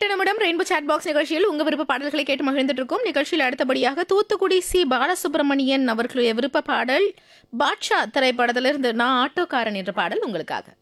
8 நிமிடம் rainbow chat box நிகழ்ச்சியில் உங்க விருப்ப பாடல்களை கேட்டு மகிழ்ந்துட்டு இருக்கோம். நிகழ்ச்சியில் அடுத்தபடியாக தூத்துக்குடி சி பாலசுப்ரமணியன் அவர்களுடைய விருப்ப பாடல் பாட்ஷா திரைப்படத்திலிருந்து நான் ஆட்டோக்காரன் என்ற பாடல் உங்களுக்காக.